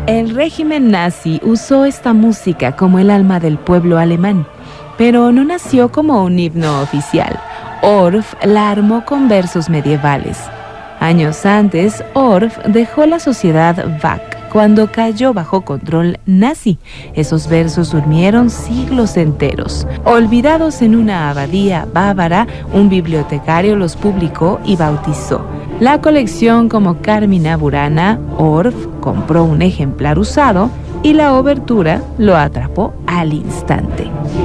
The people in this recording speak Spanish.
El régimen nazi usó esta música como el alma del pueblo alemán, pero no nació como un himno oficial. Orff la armó con versos medievales. Años antes, Orff dejó la sociedad Bach cuando cayó bajo control nazi. Esos versos durmieron siglos enteros. Olvidados en una abadía bávara, un bibliotecario los publicó y bautizó. La colección como Carmina Burana, Orff compró un ejemplar usado y la obertura lo atrapó al instante.